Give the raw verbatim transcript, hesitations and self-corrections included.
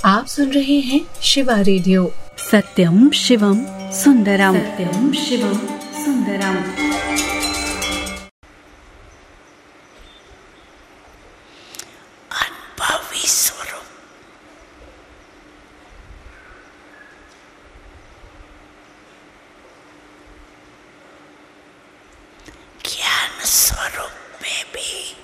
आप सुन रहे हैं शिवा रेडियो। सत्यम शिवम सुंदरम, सत्यम शिवम सुंदरम। अनुभवी स्वरूप, ज्ञान स्वरूप में भी